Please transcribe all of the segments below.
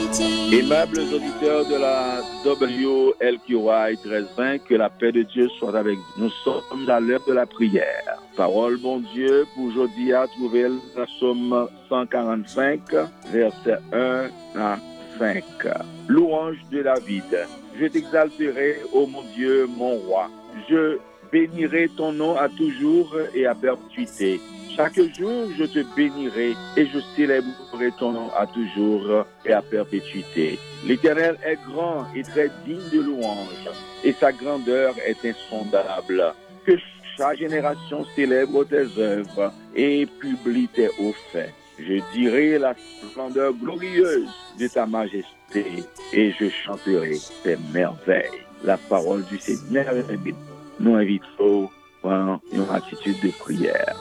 Aimables auditeurs de la WLQY 1320, que la paix de Dieu soit avec vous. Nous sommes à l'heure de la prière. Parole, bon Dieu, pour aujourd'hui à trouver la Somme 145, versets 1 à 5. Louange de David. Je t'exalterai, ô mon Dieu, mon roi. Je bénirai ton nom à toujours et à perpétuité. Chaque jour, je te bénirai et je célébrerai ton nom à toujours et à perpétuité. L'Éternel est grand et très digne de louange, et sa grandeur est insondable. Que chaque génération célèbre tes œuvres et publie tes hauts faits. Je dirai la splendeur glorieuse de ta majesté et je chanterai tes merveilles. La parole du Seigneur nous invite à une attitude de prière.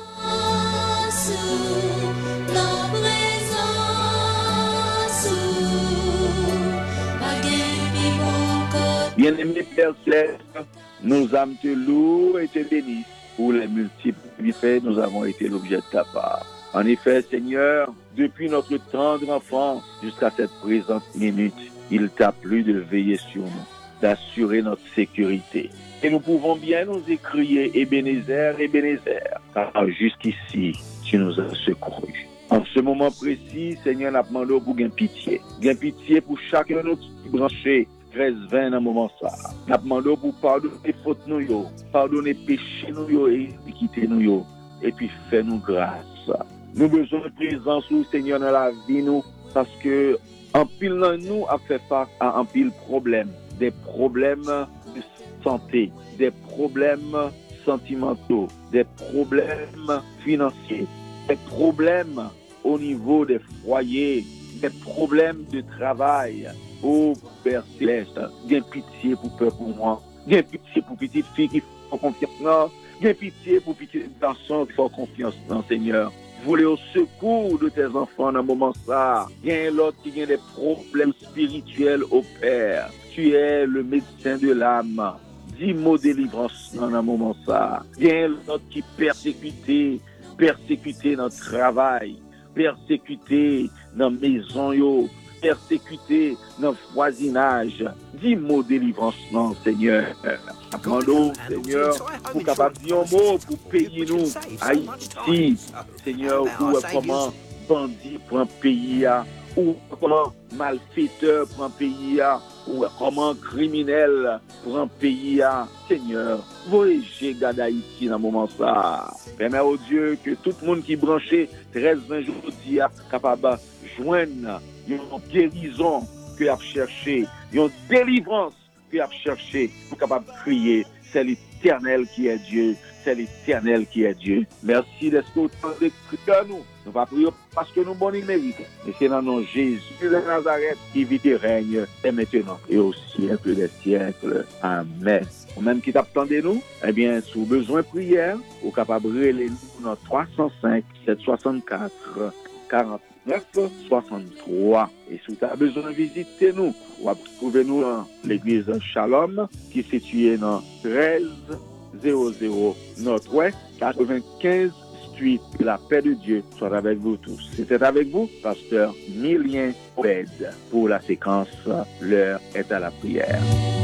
Bien-aimé Père Céleste, nos âmes te louent et te bénissent pour les multiples bienfaits nous avons été l'objet de ta part. En effet, Seigneur, depuis notre tendre enfance jusqu'à cette présente minute, il t'a plu de veiller sur nous, d'assurer notre sécurité. Et nous pouvons bien nous écrier Ebenezer, Ebenezer, car jusqu'ici, tu nous as secourus. En ce moment précis, Seigneur, nous demandons pour gain pitié. Gain pitié pour chacun de nous qui branchés 13-20 dans le moment ça. Nous demandons pour pardonner fautes nous, pardonner péchés nous et quitter nous, et puis faire-nous grâce. Nous avons besoin de présence au Seigneur dans la vie nous, parce que en pile dans nous a fait face à un pile problème, des problèmes de santé, des problèmes sentimentaux, des problèmes financiers, des problèmes au niveau des foyers, des problèmes de travail. Oh Père Céleste, gain pitié pour peur pour moi, gain pitié pour petite fille qui font confiance dans, gain pitié pour petit garçon qui font confiance dans Seigneur. Voulez au secours de tes enfants dans un moment ça. Gain l'autre qui a des problèmes spirituels au Père. Tu es le médecin de l'âme. Dis-moi délivrance dans un moment ça. Gain l'autre qui persécuté dans le travail, persécuté dans la maison yo, persécuté dans le voisinage. Dis-moi délivrance non, Seigneur. Demandons, Seigneur, pour capable dire un mot, pour payer nous, Haïti, Seigneur, ou comment bandit pour un pays, ou comment malfaiteur pour un pays, ou comment criminel pour un pays, Seigneur, voyez, garde Haïti dans le moment ça. Permets au Dieu que tout le monde qui est branché 13-20 jours d'hier capable de joindre une guérison que a cherché, une délivrance que a cherché pour capable de crier, c'est l'Éternel qui est Dieu, c'est l'Éternel qui est Dieu. Merci d'être autant de nous. Nous va prier parce que nous bons mérite. Et c'est dans le nom de Jésus de Nazareth qui vit et règne, et maintenant, et au siècle des siècles. Amen. Ou même qui t'attendez nous, eh bien, si vous avez besoin de prière, vous êtes capable de relayer nous dans 305 764 49 63. Et si vous avez besoin de visiter nous, vous pouvez nous dans l'église Shalom, qui est située dans 1300 Nord-Ouest, 95 Street. Que la paix de Dieu soit avec vous tous. C'était avec vous, pasteur Milien Obed, pour la séquence L'heure est à la prière.